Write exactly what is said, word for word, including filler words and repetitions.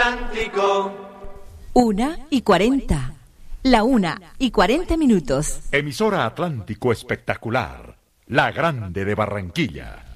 Atlántico. Una y cuarenta. La una y cuarenta minutos. Emisora Atlántico Espectacular, la grande de Barranquilla.